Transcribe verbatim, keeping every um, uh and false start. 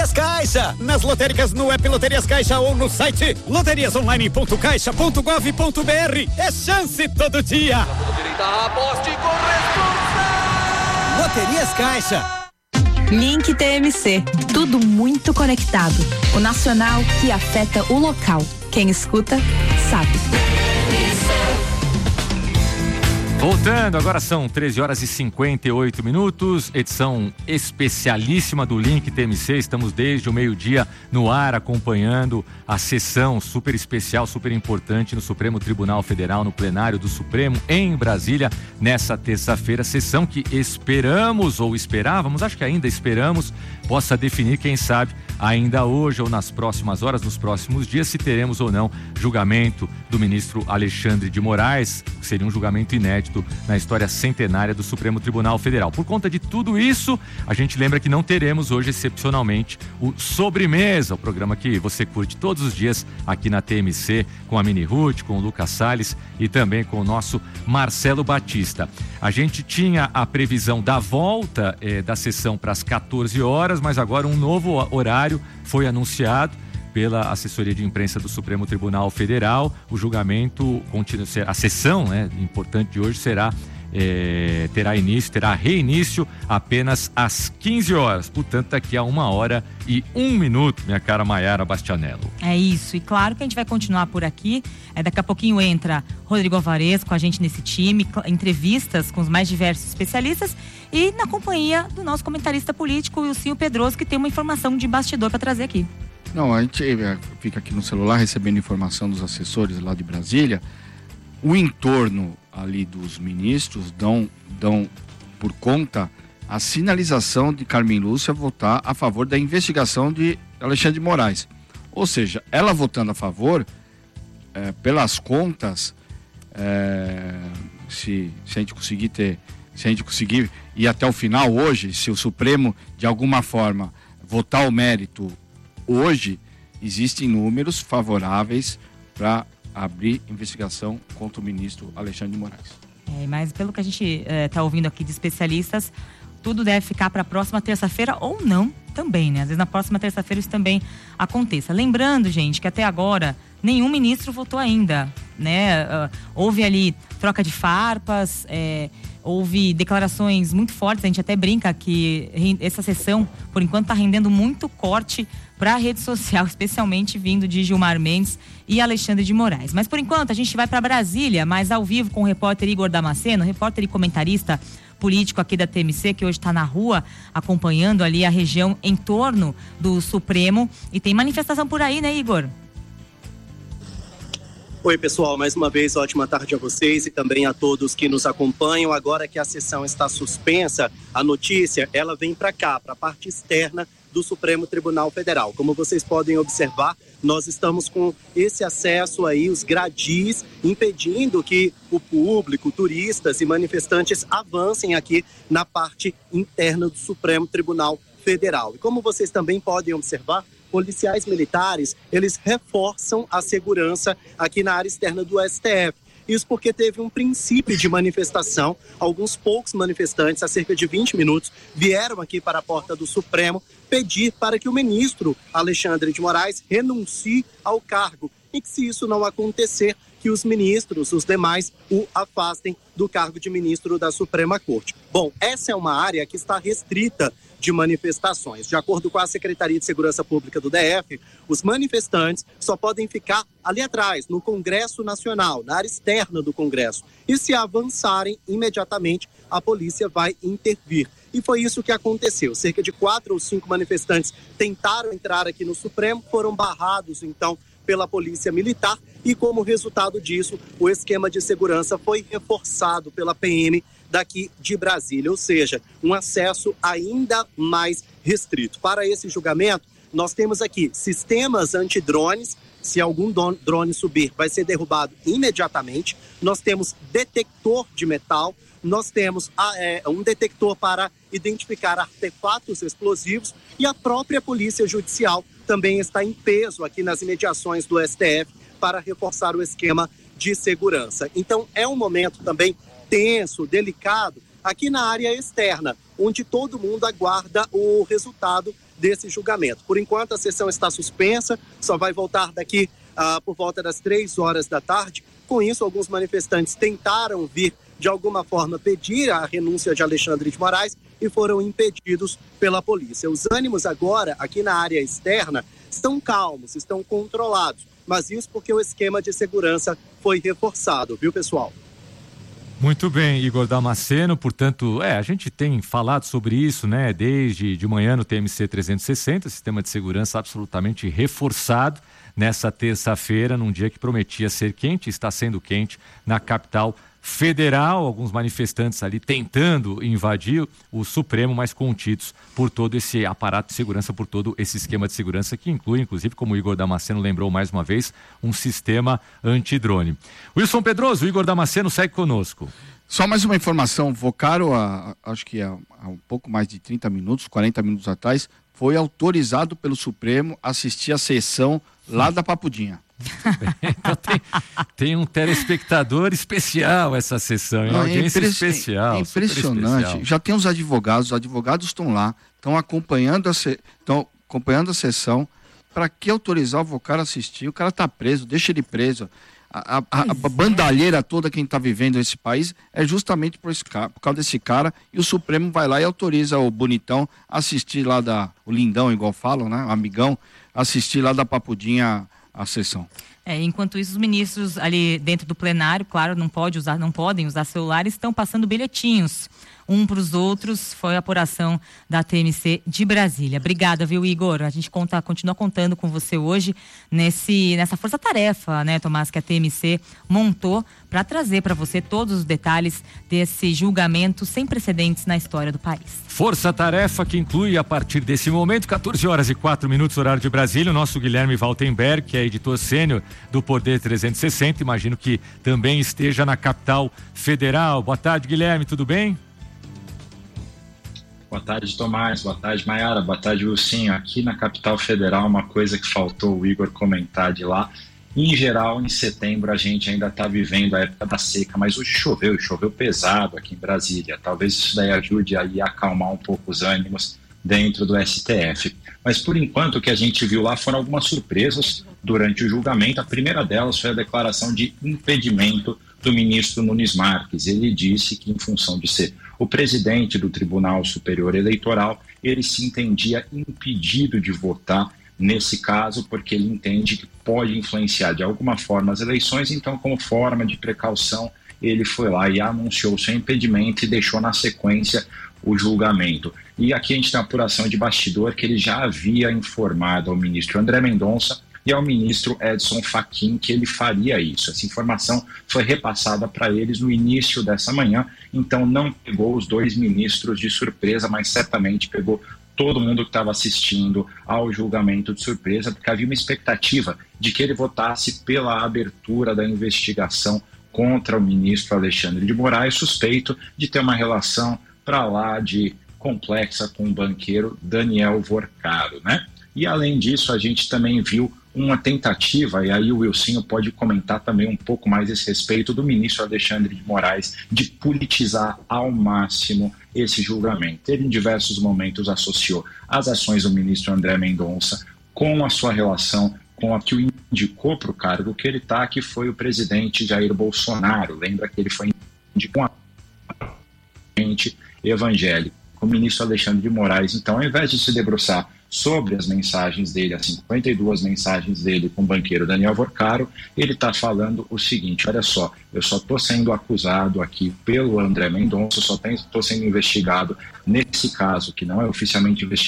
Loterias Caixa. Nas lotéricas, no app Loterias Caixa ou no site loterias online ponto caixa ponto gov ponto br. É chance todo dia. Aposte com Loterias Caixa. Link T M C, tudo muito conectado. O nacional que afeta o local. Quem escuta, sabe. Voltando, agora são treze horas e cinquenta e oito minutos, edição especialíssima do Link T M C. Estamos desde o meio-dia no ar acompanhando a sessão super especial, super importante no Supremo Tribunal Federal, no plenário do Supremo em Brasília, nessa terça-feira. Sessão que esperamos ou esperávamos, acho que ainda esperamos, possa definir, quem sabe, ainda hoje ou nas próximas horas, nos próximos dias, se teremos ou não julgamento do ministro Alexandre de Moraes, que seria um julgamento inédito na história centenária do Supremo Tribunal Federal. Por conta de tudo isso, a gente lembra que não teremos hoje, excepcionalmente, o Sobremesa, o programa que você curte todos os dias aqui na T M C, com a Mini Ruth, com o Lucas Salles e também com o nosso Marcelo Batista. A gente tinha a previsão da volta eh, da sessão para as quatorze horas, mas agora um novo horário foi anunciado pela assessoria de imprensa do Supremo Tribunal Federal. O julgamento continua, a sessão, né, importante de hoje será é, terá início, terá reinício apenas às quinze horas, portanto daqui a uma hora e um minuto, minha cara Maiara Bastianello. É isso, e claro que a gente vai continuar por aqui. É, daqui a pouquinho entra Rodrigo Alvarez com a gente nesse time, entrevistas com os mais diversos especialistas e na companhia do nosso comentarista político, Wilsinho Pedroso, que tem uma informação de bastidor para trazer aqui. Não, a gente fica aqui no celular recebendo informação dos assessores lá de Brasília. O entorno ali dos ministros dão, dão por conta a sinalização de Carmen Lúcia votar a favor da investigação de Alexandre de Moraes. Ou seja, ela votando a favor, é, pelas contas, é, se, se a gente conseguir ter, se a gente conseguir ir até o final hoje, se o Supremo de alguma forma votar o mérito hoje, existem números favoráveis para abrir investigação contra o ministro Alexandre de Moraes. É, mas pelo que a gente está é, ouvindo aqui de especialistas, tudo deve ficar para a próxima terça-feira ou não também, né? Às vezes na próxima terça-feira isso também aconteça. Lembrando, gente, que até agora nenhum ministro votou ainda, né? Uh, houve ali troca de farpas, é, houve declarações muito fortes. A gente até brinca que essa sessão, por enquanto, está rendendo muito corte para a rede social, especialmente vindo de Gilmar Mendes e Alexandre de Moraes. Mas por enquanto a gente vai para Brasília, mas ao vivo com o repórter Igor Damasceno, repórter e comentarista político aqui da T M C, que hoje está na rua acompanhando ali a região em torno do Supremo. E tem manifestação por aí, né, Igor? Oi, pessoal, mais uma vez ótima tarde a vocês e também a todos que nos acompanham. Agora que a sessão está suspensa, a notícia ela vem para cá, para a parte externa do Supremo Tribunal Federal. Como vocês podem observar, nós estamos com esse acesso aí, os gradis, impedindo que o público, turistas e manifestantes avancem aqui na parte interna do Supremo Tribunal Federal. E como vocês também podem observar, policiais militares, eles reforçam a segurança aqui na área externa do S T F. Isso porque teve um princípio de manifestação. Alguns poucos manifestantes, há cerca de vinte minutos, vieram aqui para a porta do Supremo pedir para que o ministro Alexandre de Moraes renuncie ao cargo. E que, se isso não acontecer, que os ministros, os demais, o afastem do cargo de ministro da Suprema Corte. Bom, essa é uma área que está restrita de manifestações. De acordo com a Secretaria de Segurança Pública do D F, os manifestantes só podem ficar ali atrás, no Congresso Nacional, na área externa do Congresso. E se avançarem, imediatamente a polícia vai intervir. E foi isso que aconteceu. Cerca de quatro ou cinco manifestantes tentaram entrar aqui no Supremo, foram barrados, então, pela Polícia Militar e, como resultado disso, o esquema de segurança foi reforçado pela P M daqui de Brasília, ou seja, um acesso ainda mais restrito. Para esse julgamento, nós temos aqui sistemas antidrones. Se algum drone subir, vai ser derrubado imediatamente. Nós temos detector de metal, nós temos é, um detector para identificar artefatos explosivos e a própria Polícia Judicial também está em peso aqui nas imediações do S T F para reforçar o esquema de segurança. Então, é um momento também tenso, delicado, aqui na área externa, onde todo mundo aguarda o resultado desse julgamento. Por enquanto, a sessão está suspensa, só vai voltar daqui uh, por volta das três horas da tarde. Com isso, alguns manifestantes tentaram vir, de alguma forma, pedir a renúncia de Alexandre de Moraes e foram impedidos pela polícia. Os ânimos agora, aqui na área externa, estão calmos, estão controlados. Mas isso porque o esquema de segurança foi reforçado, viu, pessoal? Muito bem, Igor Damasceno, portanto, é, a gente tem falado sobre isso, né, desde de manhã no T M C trezentos e sessenta, sistema de segurança absolutamente reforçado nessa terça-feira, num dia que prometia ser quente, está sendo quente na capital federal, alguns manifestantes ali tentando invadir o Supremo, mas contidos por todo esse aparato de segurança, por todo esse esquema de segurança que inclui, inclusive, como o Igor Damasceno lembrou mais uma vez, um sistema antidrone. Wilson Pedroso, o Igor Damasceno segue conosco. Só mais uma informação, Vocaro, a, a, acho que há, há um pouco mais de trinta minutos, quarenta minutos atrás, foi autorizado pelo Supremo a assistir a sessão lá da Papudinha. Então tem, tem um telespectador especial essa sessão, é uma audiência é especial. É impressionante. Especial. Já tem os advogados, os advogados estão lá, estão acompanhando a, se, estão acompanhando a sessão. Para que autorizar o Vocaro a assistir? O cara está preso, deixa ele preso. A, a, a, a bandalheira toda quem está vivendo esse país é justamente por, esse, por causa desse cara, e o Supremo vai lá e autoriza o bonitão a assistir lá da, o lindão, igual falam, né? O amigão, assistir lá da Papudinha a sessão. É, enquanto isso, os ministros ali dentro do plenário, claro, não, pode usar, não podem usar celulares, estão passando bilhetinhos um para os outros. Foi a apuração da T M C de Brasília. Obrigada, viu, Igor? A gente conta, continua contando com você hoje nesse, nessa força-tarefa, né, Tomás, que a T M C montou para trazer para você todos os detalhes desse julgamento sem precedentes na história do país. Força-tarefa que inclui, a partir desse momento, quatorze horas e quatro minutos, horário de Brasília, o nosso Guilherme Valtenberg, que é editor sênior do Poder trezentos e sessenta, imagino que também esteja na capital federal. Boa tarde, Guilherme, tudo bem? Boa tarde, Tomás. Boa tarde, Maiara. Boa tarde, Wilson. Aqui na capital federal, uma coisa que faltou o Igor comentar de lá. Em geral, em setembro, a gente ainda está vivendo a época da seca, mas hoje choveu, e choveu pesado aqui em Brasília. Talvez isso daí ajude aí a acalmar um pouco os ânimos dentro do S T F. Mas, por enquanto, o que a gente viu lá foram algumas surpresas durante o julgamento. A primeira delas foi a declaração de impedimento do ministro Nunes Marques. Ele disse que, em função de ser o presidente do Tribunal Superior Eleitoral, ele se entendia impedido de votar nesse caso, porque ele entende que pode influenciar de alguma forma as eleições. Então, como forma de precaução, ele foi lá e anunciou seu impedimento e deixou na sequência o julgamento. E aqui a gente tem a apuração de bastidor que ele já havia informado ao ministro André Mendonça e ao ministro Edson Fachin que ele faria isso. Essa informação foi repassada para eles no início dessa manhã, então não pegou os dois ministros de surpresa, mas certamente pegou todo mundo que estava assistindo ao julgamento de surpresa, porque havia uma expectativa de que ele votasse pela abertura da investigação contra o ministro Alexandre de Moraes, suspeito de ter uma relação para lá de complexa com o banqueiro Daniel Vocaro, né? E além disso, a gente também viu uma tentativa, e aí o Wilson pode comentar também um pouco mais a esse respeito, do ministro Alexandre de Moraes de politizar ao máximo esse julgamento. Ele em diversos momentos associou as ações do ministro André Mendonça com a sua relação com a que o indicou para o cargo que ele está, que foi o presidente Jair Bolsonaro. Lembra que ele foi indicado com a gente evangélico, o ministro Alexandre de Moraes. Então, ao invés de se debruçar sobre as mensagens dele, as cinquenta e duas mensagens dele com o banqueiro Daniel Vocaro, ele está falando o seguinte: olha só, eu só estou sendo acusado aqui pelo André Mendonça, só estou sendo investigado nesse caso, que não é oficialmente investigado